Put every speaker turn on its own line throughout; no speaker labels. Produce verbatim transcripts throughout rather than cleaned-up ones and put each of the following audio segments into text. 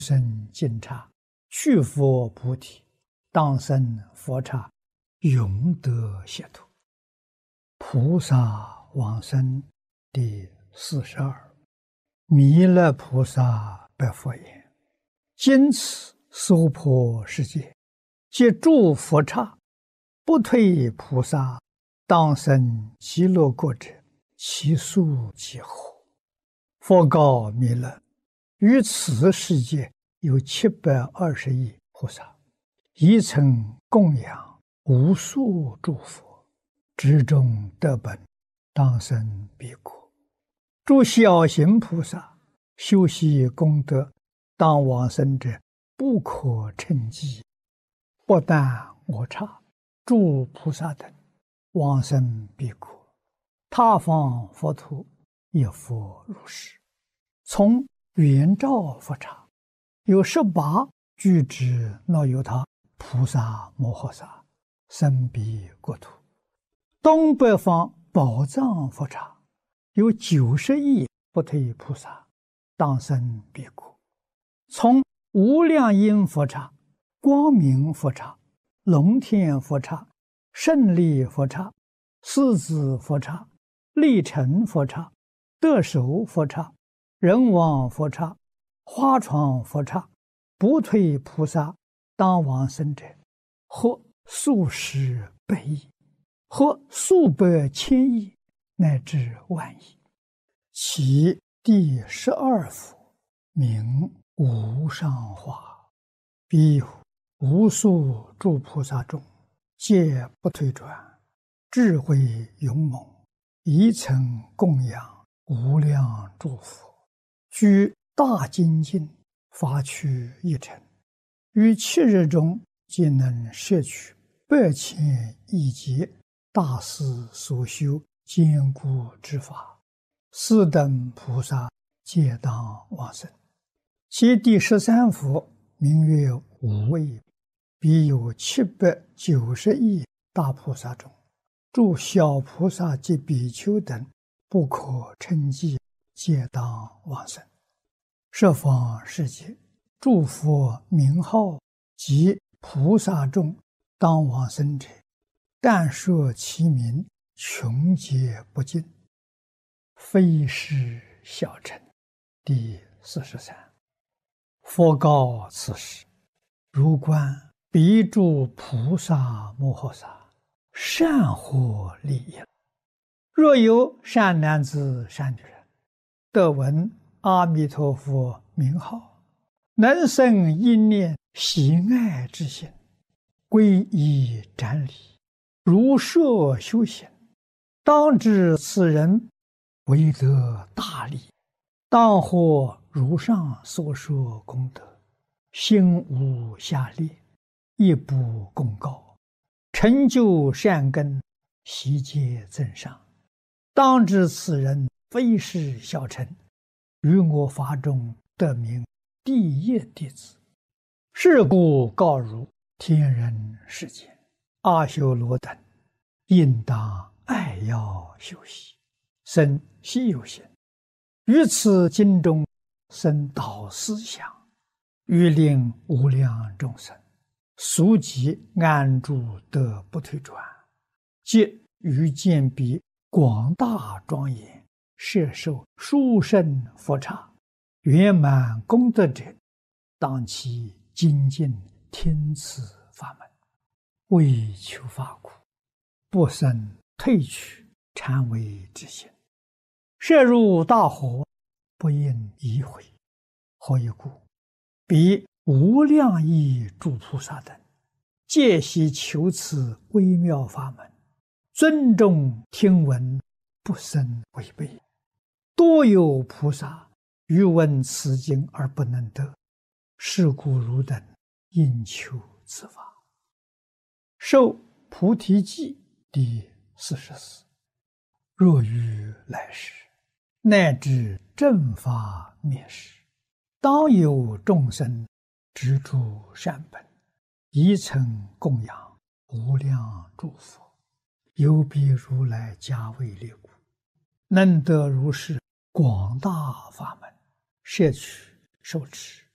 生净刹，去佛菩提，当生佛刹，永得解脱。菩萨往生第四十二。弥勒菩萨白佛言：今此娑婆世界，皆诸佛刹，不退菩萨，当生极乐国者，其数几何？佛告弥勒：于此世界有七百二十亿菩萨，一曾供养无数诸佛，之中得本，当生彼国。诸小行菩萨修习功德，当往生者不可称计。不但我刹，诸菩萨等往生彼国，他方佛土亦复如是。从圆照佛刹有十八具之那由他菩萨摩诃萨生彼国土。东北方宝藏佛刹有九十亿不退菩萨，当生彼国。从无量音佛刹、光明佛刹、龙天佛刹、胜利佛刹、狮子佛刹、力成佛刹、得手佛刹、人王佛刹、花床佛刹，不退菩萨当往生者，或数十百亿，或数百千亿，乃至万亿。其第十二佛名无上化，彼无数诸菩萨中，皆不退转，智慧勇猛，一曾供养无量诸佛，居大精进，发趣一尘，于七日中皆能摄取百千亿劫大师所修坚固之法，斯等菩萨皆当往生。其第十三佛名曰无畏，彼有七百九十亿大菩萨中，诸小菩萨及比丘等不可称计，皆当往生。十方世界诸佛名号及菩萨众当往生者，但说其名，穷劫不尽，非是小乘。第四十三。佛告此时：如观彼诸菩萨摩诃萨，善获利益。若有善男子善女人，得闻阿弥陀佛名号，能生一念喜爱之心，皈依瞻礼，如设修行，当知此人为得大利，当获如上所说功德，心无下劣，亦不共高，成就善根，悉皆增上。当知此人非是小乘，于我法中得名第一弟子。是故告汝天人世间阿修罗等，应当爱要修习，生希有心，于此经中生导思想，欲令无量众生速即安住得不退转，即于见彼广大庄严，摄受殊胜佛刹，圆满功德者，当其精进听此法门，为求法苦，不生退去谄媚之心，摄入大火，不应移回。何以故？彼无量亿诸菩萨等，皆悉求此微妙法门，尊重听闻，不生违背。多有菩萨欲闻此经而不能得，是故汝等应求此法。受菩提记第四十四。若于来世，乃至正法灭世，当有众生知诸善本，一曾供养无量诸佛，有彼如来加为列故，能得如是广大法门，摄取受持，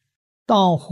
当